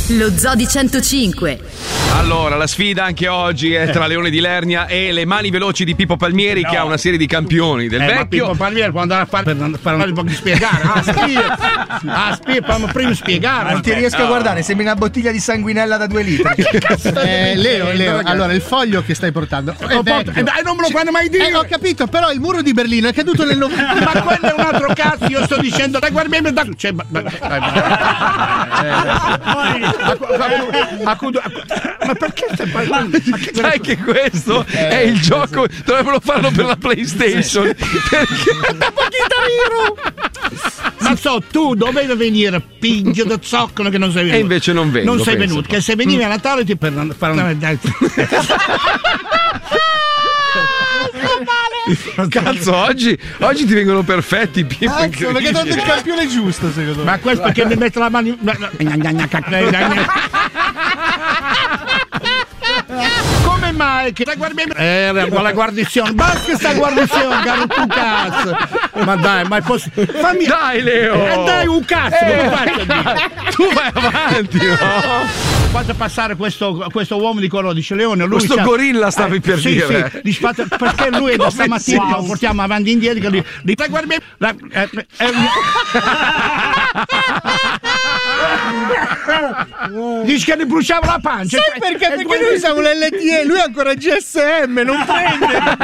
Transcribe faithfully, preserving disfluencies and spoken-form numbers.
Lo Zoo di centocinque. Allora, la sfida anche oggi è tra Leone di Lernia e le mani veloci di Pippo Palmieri, no. che ha una serie di campioni del eh, vecchio. Ma Pippo Palmieri può andare a fare per fare un po' di spiegare. Ah, spia, ah, spia, fammi prima spiegare. Non ti riesco no. a guardare, sembri una bottiglia di sanguinella da due litri. Che cazzo eh, Leo, Leo, allora il foglio che stai portando è oh, porto, eh, non me lo fanno mai dire. Eh, ho capito, però il muro di Berlino è caduto nel novembre. Ma quello è un altro cazzo, io sto dicendo, dai, guarda me da. Cioè, ma, ma, ma perché stai parlando? Sai che questo eh, è il gioco, dovrebbero farlo per la PlayStation. Perché ma so, tu dovevi venire, pingio da zoccolo che non sei venuto. E invece non vengo. Non sei penso, venuto, che se venivi a Natale ti per fare una. Cazzo, oggi, oggi ti vengono perfetti, Pippo. Cazzo, perché hai dato il campione giusto, secondo me. Ma questo perché mi mette la mano in... Come mai che la guardiamo? Eh, la guarnizione, basta sta guarnizione, caro tu cazzo. Ma dai, ma è possibile? Fammi... Dai, Leo! Eh, dai, un cazzo, eh, come faccio? Tu vai avanti, no? Faccio passare questo, questo uomo di colore, dice Leone. Lui questo c'ha... gorilla stavi eh, per sì, dire. Sì, dice, perché lui è da stamattina che lo portiamo avanti e indietro. Che lui, li, guardi, la, eh, eh, dice che gli bruciava la pancia. Sai perché? Perché noi siamo l'L T E, lui è ancora G S M, non prende.